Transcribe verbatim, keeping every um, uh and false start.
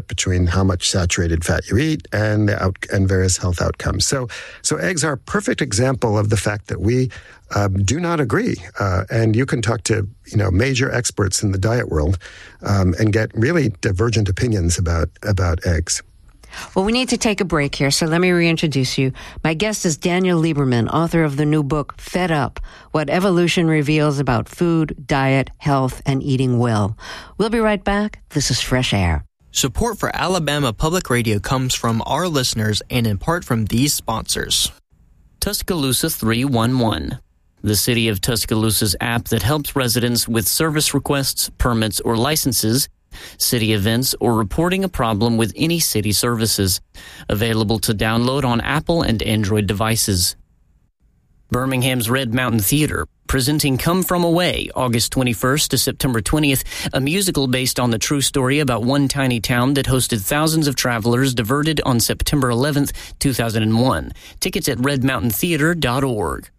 relationship between how much saturated fat you eat and the out, and various health outcomes. So, so eggs are a perfect example of the fact that we um, do not agree. Uh, and you can talk to you know major experts in the diet world um, and get really divergent opinions about about eggs. Well, we need to take a break here, so let me reintroduce you. My guest is Daniel Lieberman, author of the new book, Fed Up, What Evolution Reveals About Food, Diet, Health, and Eating Well. We'll be right back. This is Fresh Air. Support for Alabama Public Radio comes from our listeners and in part from these sponsors. Tuscaloosa three one one, the City of Tuscaloosa's app that helps residents with service requests, permits, or licenses, city events, or reporting a problem with any city services. Available to download on Apple and Android devices. Birmingham's Red Mountain Theater, presenting Come From Away, August twenty-first to September twentieth, a musical based on the true story about one tiny town that hosted thousands of travelers diverted on September eleventh, two thousand one. Tickets at red mountain theater dot org.